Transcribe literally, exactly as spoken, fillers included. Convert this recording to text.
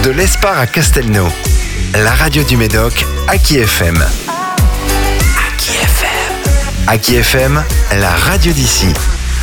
De l'Espar à Castelnau, la radio du Médoc, Aki F M. Aki F M. Aki F M, la radio d'ici.